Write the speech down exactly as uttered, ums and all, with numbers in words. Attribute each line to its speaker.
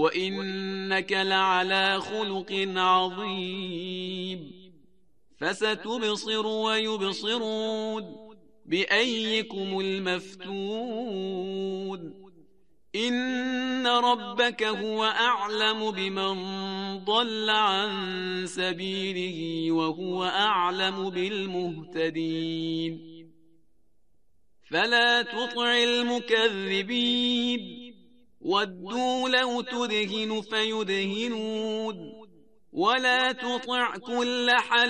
Speaker 1: وإنك لعلى خلق عظيم فستبصر ويبصرون بأيكم المفتون إن ربك هو أعلم بمن ضل عن سبيله وهو أعلم بالمهتدين فلا تطع المكذبين ودوا لو تدهن فيدهنون ولا تطع كل حليم